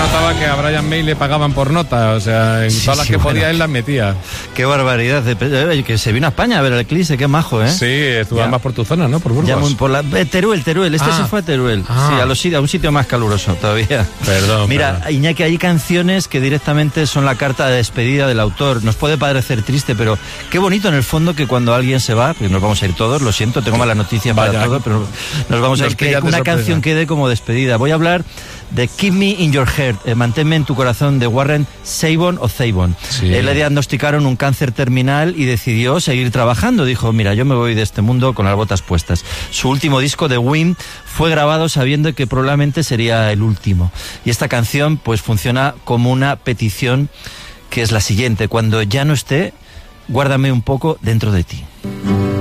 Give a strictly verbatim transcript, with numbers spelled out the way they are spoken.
notaba que a Brian May le pagaban por nota, o sea, en Sí, todas las sí, que bueno. podía él las metía. Qué barbaridad. De, que se vino a España a ver el Eclipse, qué majo, ¿eh? Sí, estuvo Ya. más por tu zona, ¿no? Por Burgos. Ya muy por la, eh, Teruel, Teruel. Este Ah. se fue a Teruel. Ah. Sí, a, los, a un sitio más caluroso todavía. Perdón. Mira, perdón. Iñaki, hay canciones que directamente son la carta de despedida del autor. Nos puede parecer triste, pero qué bonito en el fondo que cuando alguien se va, que nos vamos a ir todos, lo siento, tengo malas noticias para Vaya. todos, pero nos vamos a Nos ir, que pillas de una sorpresa. canción quede como despedida. Voy a hablar de Keep Me in Your Heart, eh, manténme en tu corazón, de Warren Zevon o Zevon. Sí. Él le diagnosticaron un cáncer terminal y decidió seguir trabajando. Dijo, mira, yo me voy de este mundo con las botas puestas. Su último disco, The Wind, fue grabado sabiendo que probablemente sería el último. Y esta canción pues funciona como una petición, que es la siguiente: cuando ya no esté, guárdame un poco dentro de ti.